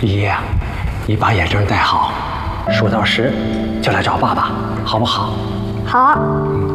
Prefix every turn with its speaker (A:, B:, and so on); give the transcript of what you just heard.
A: 依依，你把眼镜戴好，数到10就来找爸爸，好不好？
B: 好。